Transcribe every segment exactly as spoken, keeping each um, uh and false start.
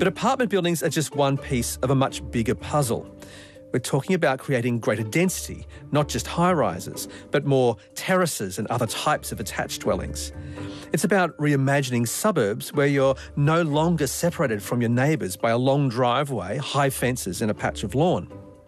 But apartment buildings are just one piece of a much bigger puzzle. We're talking about creating greater density, not just high-rises, but more terraces and other types of attached dwellings. It's about reimagining suburbs where you're no longer separated from your neighbours by a long driveway, high fences and a patch of lawn.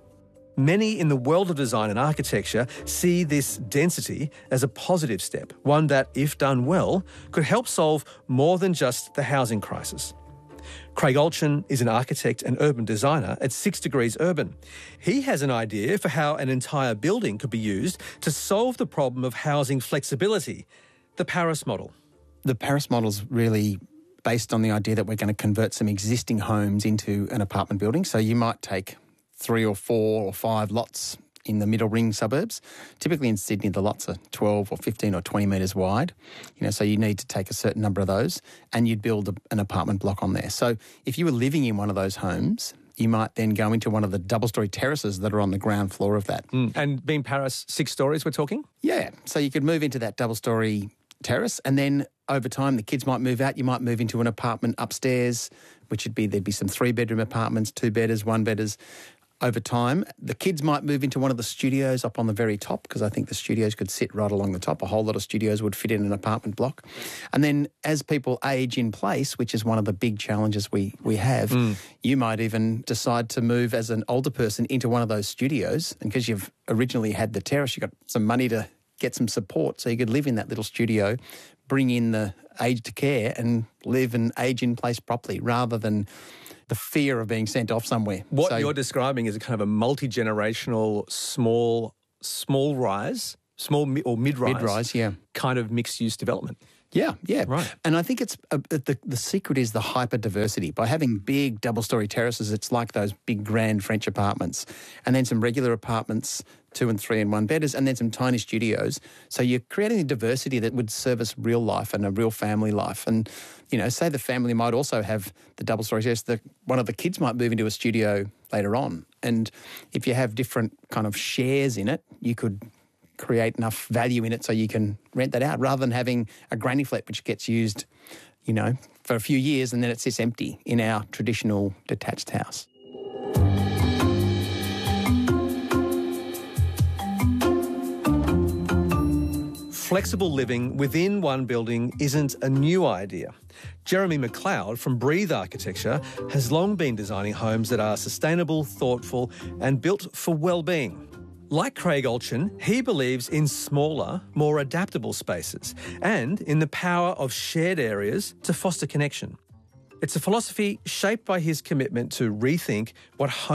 Many in the world of design and architecture see this density as a positive step, one that, if done well, could help solve more than just the housing crisis. Craig Olchen is an architect and urban designer at Six Degrees Urban. He has an idea for how an entire building could be used to solve the problem of housing flexibility, the Paris model. The Paris model is really based on the idea that we're going to convert some existing homes into an apartment building. So you might take three or four or five lots in the middle ring suburbs. Typically in Sydney, the lots are twelve or fifteen or twenty metres wide. You know, so you need to take a certain number of those and you'd build a, an apartment block on there. So if you were living in one of those homes, you might then go into one of the double-storey terraces that are on the ground floor of that. Mm. And being Paris, six storeys we're talking? Yeah. So you could move into that double-storey terrace and then over time the kids might move out. You might move into an apartment upstairs, which would be, there'd be some three-bedroom apartments, two-bedders, one-bedders. Over time, the kids might move into one of the studios up on the very top because I think the studios could sit right along the top. A whole lot of studios would fit in an apartment block. And then as people age in place, which is one of the big challenges we, we have, mm. you might even decide to move as an older person into one of those studios. And because you've originally had the terrace, you've got some money to get some support so you could live in that little studio, bring in the aged care and live and age in place properly rather than the fear of being sent off somewhere. What so, you're describing is a kind of a multi-generational, small, small rise, small mi- or mid-rise, mid-rise, yeah, kind of mixed-use development. Yeah, yeah. Right. And I think it's uh, the, the secret is the hyper-diversity. By having big double-storey terraces, it's like those big grand French apartments. And then some regular apartments, two and three and one bedders, and then some tiny studios. So you're creating a diversity that would service real life and a real family life. And, you know, say the family might also have the double-storey terrace. The, one of the kids might move into a studio later on. And if you have different kind of shares in it, you could create enough value in it so you can rent that out rather than having a granny flat which gets used, you know, for a few years and then it sits empty in our traditional detached house. Flexible living within one building isn't a new idea. Jeremy McLeod from Breathe Architecture has long been designing homes that are sustainable, thoughtful and built for well-being. Like Craig Olchen, he believes in smaller, more adaptable spaces and in the power of shared areas to foster connection. It's a philosophy shaped by his commitment to rethink what home